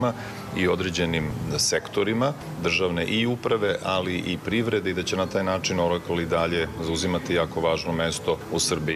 i određenim sektorima državne i uprave, ali i privrede i da će na taj način Oracle i dalje zauzimati jako važno mesto u Srbiji.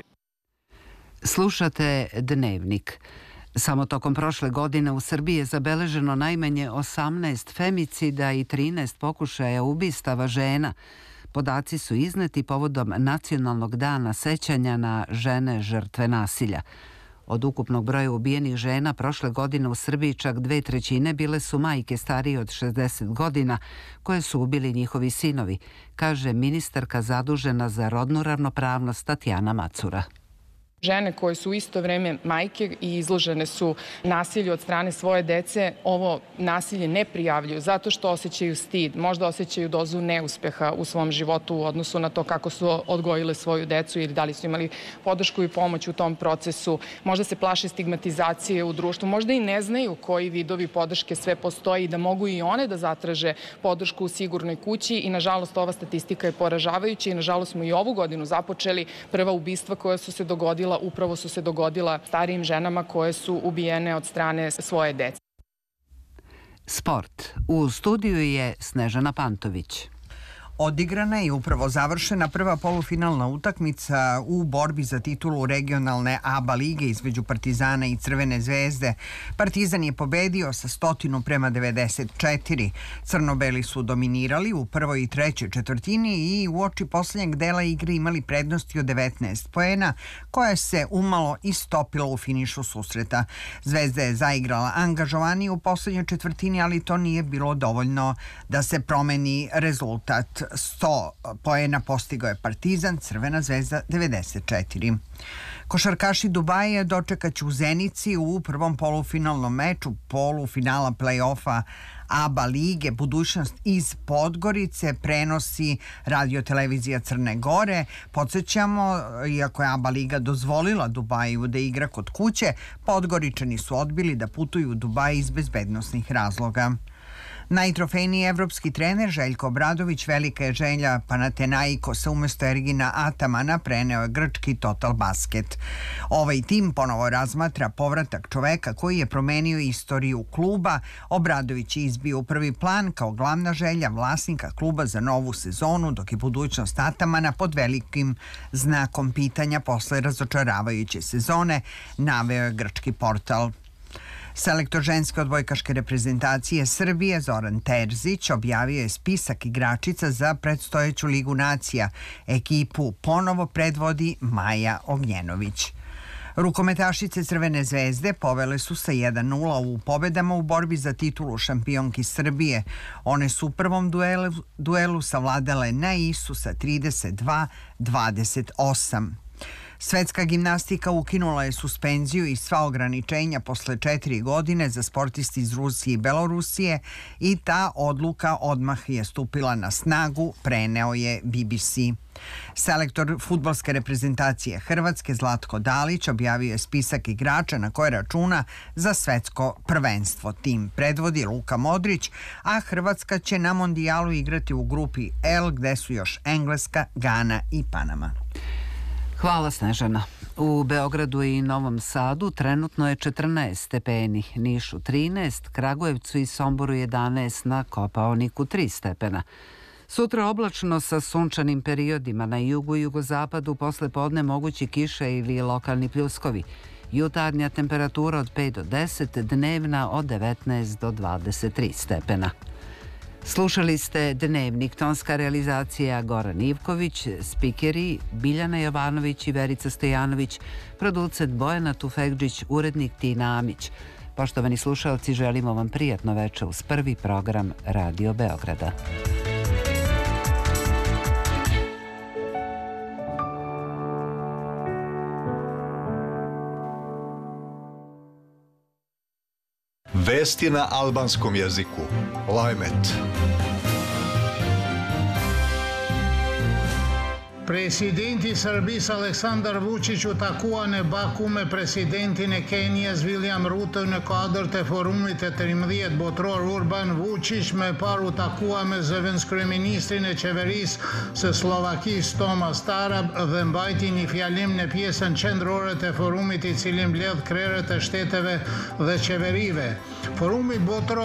Slušate Dnevnik. Samo tokom prošle godine u Srbiji je zabeleženo najmanje 18 femicida i 13 pokušaja ubistava žena. Podaci su izneti povodom Nacionalnog dana sećanja na žene žrtve nasilja. Od ukupnog broja ubijenih žena prošle godine u Srbiji čak 2/3 bile su majke starije od 60 godina koje su ubili njihovi sinovi, kaže ministarka zadužena za rodnu ravnopravnost Tatjana Macura. Žene koje su u isto vreme majke i izložene su nasilju od strane svoje dece, ovo nasilje ne prijavljuju zato što osjećaju stid, možda osjećaju dozu neuspeha u svom životu u odnosu na to kako su odgojile svoju decu ili da li su imali podršku i pomoć u tom procesu, možda se plaše stigmatizacije u društvu, možda i ne znaju koji vidovi podrške sve postoji i da mogu i one da zatraže podršku u sigurnoj kući i nažalost ova statistika je poražavajuća i nažalost smo i ovu godinu započeli. Prva ubistva koja su se dogodila upravo su se dogodila starijim ženama koje su ubijene od strane svoje dece. Sport. U studiju je Snežana Pantović. Odigrana je upravo završena prva polufinalna utakmica u borbi za titulu regionalne ABA lige između Partizana i Crvene zvezde. Partizan je pobedio sa 100:94. Crnobeli su dominirali u prvoj i trećoj četvrtini i uoči poslednjeg dela igre imali prednosti od 19 poena, koja se umalo istopila u finišu susreta. Zvezda je zaigrala angažovanije u poslednjoj četvrtini, ali to nije bilo dovoljno da se promeni rezultat. 100 poena postigao je Partizan, Crvena zvezda 94. Košarkaši Dubaja dočekaće u Zenici u prvom polufinalnom meču polufinala play-offa ABA lige. Budućnost iz Podgorice prenosi radiotelevizija Crne Gore. Podsjećamo, iako je ABA liga dozvolila Dubaju da igra kod kuće, Podgoričani su odbili da putuju u Dubaj iz bezbednosnih razloga. Najtrofejniji evropski trener Željko Obradović velika je želja Panathinaikosa umesto Ergina Atamana preneo je grčki Total Basket. Ovaj tim ponovo razmatra povratak čoveka koji je promenio istoriju kluba. Obradović je izbio u prvi plan kao glavna želja vlasnika kluba za novu sezonu, dok je budućnost Atamana pod velikim znakom pitanja posle razočaravajuće sezone, naveo je grčki portal. Selektor ženske odbojkaške reprezentacije Srbije Zoran Terzić objavio je spisak igračica za predstojeću Ligu nacija. Ekipu ponovo predvodi Maja Ognjenović. Rukometašice Crvene zvezde povele su sa 1:0 u pobedama u borbi za titulu šampionki Srbije. One su u prvom duelu savladale na Isu sa 32-28. Svetska gimnastika ukinula je suspenziju i sva ograničenja posle 4 godine za sportisti iz Rusije i Belorusije i ta odluka odmah je stupila na snagu, preneo je BBC. Selektor fudbalske reprezentacije Hrvatske Zlatko Dalić objavio je spisak igrača na koje računa za svetsko prvenstvo. Tim predvodi Luka Modrić, a Hrvatska će na mondijalu igrati u grupi L gde su još Engleska, Gana i Panama. Hvala Snežana. U Beogradu i Novom Sadu trenutno je 14 stepeni, Nišu 13, Kragujevcu i Somboru 11, na Kopaoniku 3 stepena. Sutra oblačno sa sunčanim periodima, na jugu i jugozapadu posle podne mogući kiše ili lokalni pljuskovi. Jutarnja temperatura od 5 do 10, dnevna od 19 do 23 stepena. Slušali ste Dnevnik, tonska realizacija Goran Ivković, spikeri Biljana Jovanović i Verica Stojanović, producent Bojana Tufekđić, urednik Tina Amić. Poštovani slušalci, želimo vam prijatno veče uz prvi program Radio Beograda. Vesti na albanskom jeziku. Lajmet. Presidenti i Serbisë Aleksandar Vučić u takuan në Baku me presidentin e Kenjes William Ruto në kuadër të forumit të 13 botror Urban Vučić me paru takua me zëvendëskryeministrin e qeverisë së Slovakisë Thomas Tarab dhe mbajti një fjalim në pjesën qendrore të forumit i cili mbledh krerët e shteteve dhe qeverive. Forumi botror